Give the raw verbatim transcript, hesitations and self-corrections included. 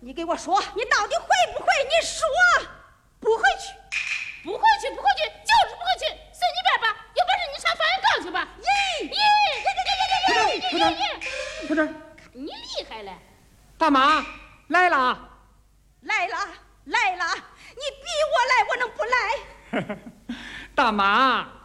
你给我说，你到底会不会？你说，不回去， 不回去，不回去，就是不回去，随你便吧。有本事你上法院告去吧。 咦咦， 葡萄，葡萄， 你厉害了。 大妈来了， 来了，来了，你逼我来，我能不来？ 大妈。